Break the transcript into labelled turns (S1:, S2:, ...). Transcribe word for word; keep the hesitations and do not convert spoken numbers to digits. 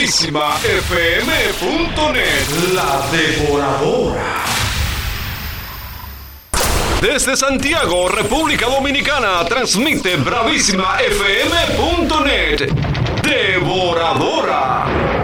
S1: Bravísima F M punto net, la devoradora. Desde Santiago, República Dominicana, transmite Bravísima F M punto net, devoradora.